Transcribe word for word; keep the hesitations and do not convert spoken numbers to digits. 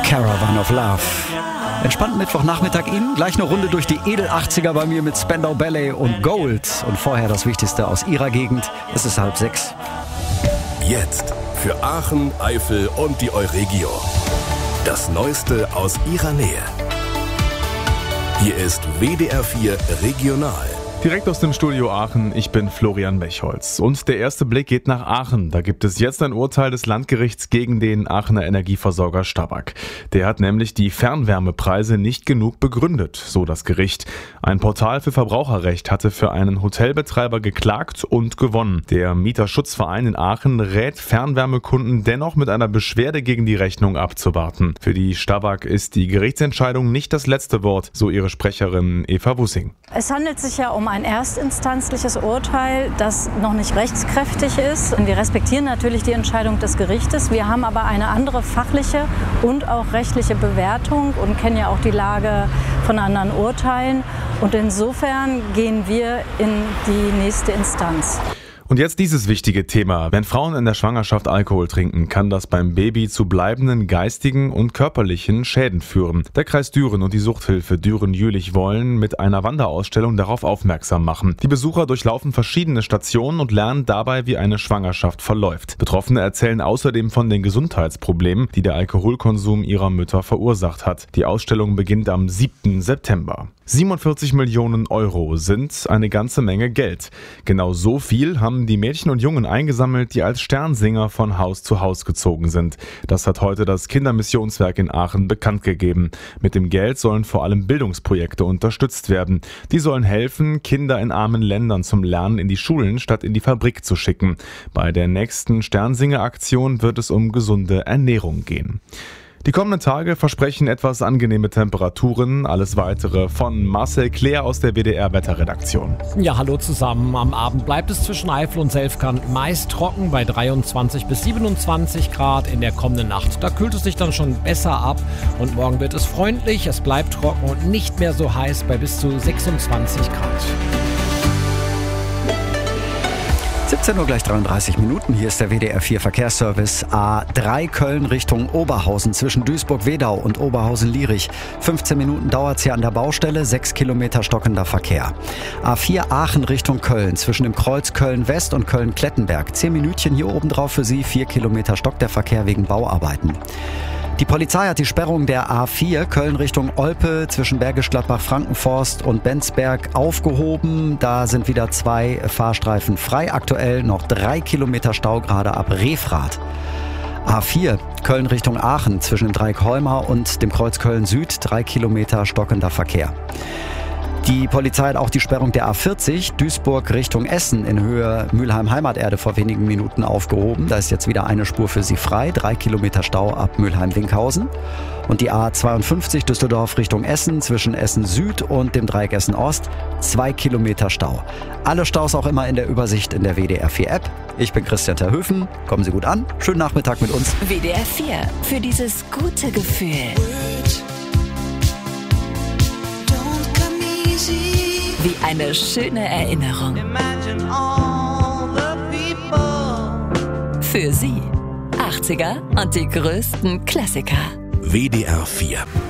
Caravan of Love. Entspannten Mittwochnachmittag Ihnen. Gleich eine Runde durch die Edel-achtziger bei mir mit Spandau Ballet und Gold. Und vorher das Wichtigste aus Ihrer Gegend. Es ist halb sechs. Jetzt für Aachen, Eifel und die Euregio. Das Neueste aus Ihrer Nähe. Hier ist W D R vier Regional. Direkt aus dem Studio Aachen, ich bin Florian Mechholz. Und der erste Blick geht nach Aachen. Da gibt es jetzt ein Urteil des Landgerichts gegen den Aachener Energieversorger Strabag. Der hat nämlich die Fernwärmepreise nicht genug begründet, so das Gericht. Ein Portal für Verbraucherrecht hatte für einen Hotelbetreiber geklagt und gewonnen. Der Mieterschutzverein in Aachen rät Fernwärmekunden dennoch mit einer Beschwerde gegen die Rechnung abzuwarten. Für die Strabag ist die Gerichtsentscheidung nicht das letzte Wort, so ihre Sprecherin Eva Wussing. Es handelt sich ja um ein erstinstanzliches Urteil, das noch nicht rechtskräftig ist. Wir respektieren natürlich die Entscheidung des Gerichtes. Wir haben aber eine andere fachliche und auch rechtliche Bewertung und kennen ja auch die Lage von anderen Urteilen. Und insofern gehen wir in die nächste Instanz. Und jetzt dieses wichtige Thema. Wenn Frauen in der Schwangerschaft Alkohol trinken, kann das beim Baby zu bleibenden geistigen und körperlichen Schäden führen. Der Kreis Düren und die Suchthilfe Düren-Jülich wollen mit einer Wanderausstellung darauf aufmerksam machen. Die Besucher durchlaufen verschiedene Stationen und lernen dabei, wie eine Schwangerschaft verläuft. Betroffene erzählen außerdem von den Gesundheitsproblemen, die der Alkoholkonsum ihrer Mütter verursacht hat. Die Ausstellung beginnt am siebten September. siebenundvierzig Millionen Euro sind eine ganze Menge Geld. Genau so viel haben die Mädchen und Jungen eingesammelt, die als Sternsinger von Haus zu Haus gezogen sind. Das hat heute das Kindermissionswerk in Aachen bekannt gegeben. Mit dem Geld sollen vor allem Bildungsprojekte unterstützt werden. Die sollen helfen, Kinder in armen Ländern zum Lernen in die Schulen statt in die Fabrik zu schicken. Bei der nächsten Sternsinger-Aktion wird es um gesunde Ernährung gehen. Die kommenden Tage versprechen etwas angenehme Temperaturen. Alles Weitere von Marcel Claire aus der W D R-Wetterredaktion. Ja, hallo zusammen. Am Abend bleibt es zwischen Eifel und Selfkant meist trocken bei dreiundzwanzig bis siebenundzwanzig Grad. In der kommenden Nacht, da kühlt es sich dann schon besser ab. Und morgen wird es freundlich, es bleibt trocken und nicht mehr so heiß bei bis zu sechsundzwanzig Grad. siebzehn Uhr gleich dreiunddreißig Minuten. Hier ist der W D R vier Verkehrsservice. A drei Köln Richtung Oberhausen zwischen Duisburg-Wedau und Oberhausen-Lierich. fünfzehn Minuten dauert es hier an der Baustelle, sechs Kilometer stockender Verkehr. A vier Aachen Richtung Köln zwischen dem Kreuz Köln-West und Köln-Klettenberg. zehn Minütchen hier oben drauf für Sie, vier Kilometer stockt der Verkehr wegen Bauarbeiten. Die Polizei hat die Sperrung der A vier Köln Richtung Olpe zwischen Bergisch Gladbach, Frankenforst und Benzberg aufgehoben. Da sind wieder zwei Fahrstreifen frei. Aktuell noch drei Kilometer Stau gerade ab Refrath. A vier Köln Richtung Aachen zwischen dem Dreieck Heumar und dem Kreuz Köln Süd. Drei Kilometer stockender Verkehr. Die Polizei hat auch die Sperrung der A vierzig Duisburg Richtung Essen in Höhe Mülheim-Heimaterde vor wenigen Minuten aufgehoben. Da ist jetzt wieder eine Spur für Sie frei. Drei Kilometer Stau ab Mülheim-Winkhausen. Und die A zweiundfünfzig Düsseldorf Richtung Essen zwischen Essen Süd und dem Dreieck Essen Ost. Zwei Kilometer Stau. Alle Staus auch immer in der Übersicht in der W D R vier App. Ich bin Christian Terhöfen. Kommen Sie gut an. Schönen Nachmittag mit uns. W D R vier für dieses gute Gefühl. Wie eine schöne Erinnerung. Für Sie. achtziger und die größten Klassiker. W D R vier